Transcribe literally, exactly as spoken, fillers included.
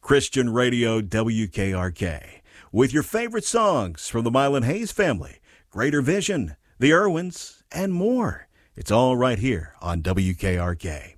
Christian Radio W K R K, with your favorite songs from the Mylan Hayes family, Greater Vision, the Irwins, and more. It's all right here on W K R K.